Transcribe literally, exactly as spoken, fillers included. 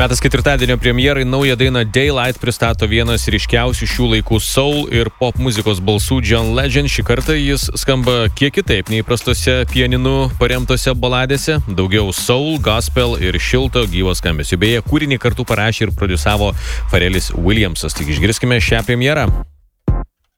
Metas ketvirtadienio premjerai naują dainą Daylight pristato vienas ryškiausių šių laikų soul ir pop muzikos balsų John Legend. Šį kartą jis skamba kiek kitaip nei įprastose pianinų paremtose baladėse. Daugiau soul, gospel ir šilto gyvo skambesio. Beje, kūrinį kartu parašė ir prodiusavo Pharrelis Williamsas. Tik išgirskime šią premjerą.